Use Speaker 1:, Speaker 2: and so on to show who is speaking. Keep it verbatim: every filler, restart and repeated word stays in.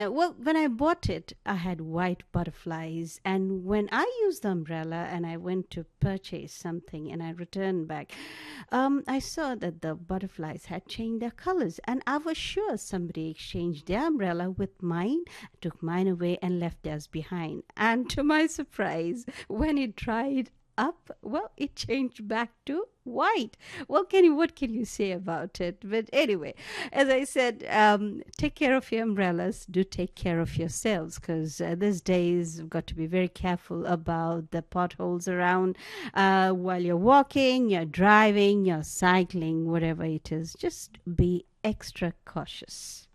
Speaker 1: Uh, Well, when I bought it, I had white butterflies. And when I used the umbrella and I went to purchase something and I returned back, um, I saw that the butterflies had changed their colors. And I was sure somebody exchanged their umbrella with mine, took mine away, and left theirs behind. And to my surprise, when it dried up, well, it changed back to white. Well, can you, what can you say about it? But anyway, as I said, um, take care of your umbrellas. Do take care of yourselves because uh, these days you've got to be very careful about the potholes around uh, while you're walking, you're driving, you're cycling, whatever it is. Just be extra cautious.